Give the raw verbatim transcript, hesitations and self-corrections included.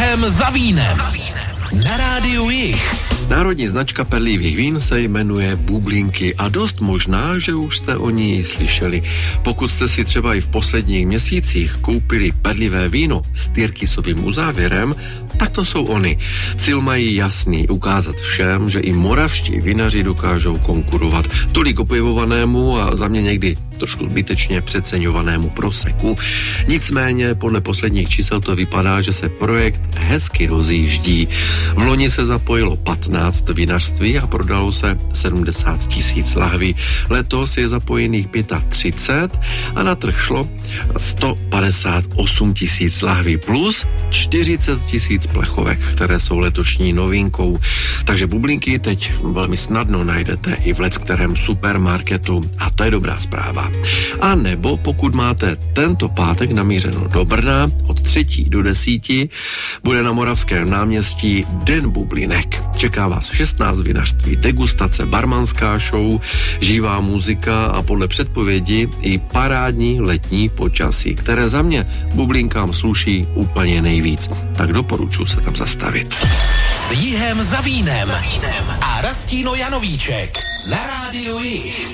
Jihem za vínem. Na rádiu Jih. Národní značka perlivých vín se jmenuje Bublinky a dost možná, že už jste o ní slyšeli. Pokud jste si třeba i v posledních měsících koupili perlivé víno s tyrkysovým uzávěrem, tak to jsou oni. Cíl mají jasný, ukázat všem, že i moravští vinaři dokážou konkurovat tolik opěvovanému a za mě někdy trošku zbytečně přeceňovanému proseku. Nicméně podle posledních čísel to vypadá, že se projekt hezky rozjíždí. V loni se zapojilo patnáct vinařství a prodalo se sedmdesát tisíc lahví. Letos je zapojených třicet pět a na trh šlo sto padesát osm tisíc lahví plus čtyřicet tisíc plechovek, které jsou letošní novinkou. Takže bublinky teď velmi snadno najdete i v leckterém supermarketu a to je dobrá zpráva. A nebo pokud máte tento pátek namířeno do Brna od třetí do desíti, bude na Moravském náměstí Den bublinek. Čeká vás šestnáct vinařství, degustace, barmanská show, živá muzika a podle předpovědi i parádní letní počasí, které za mě bublinkám sluší úplně nejvíc. Tak doporučuji se tam zastavit. S Jihem za vínem a Rastíno Janovíček na rádiu Jih.